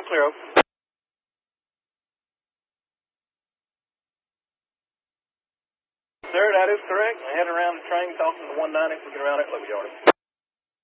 clear, Oak. Sir, that is correct. Head around the train, talking to the 190, we can round it, Lobby Yard.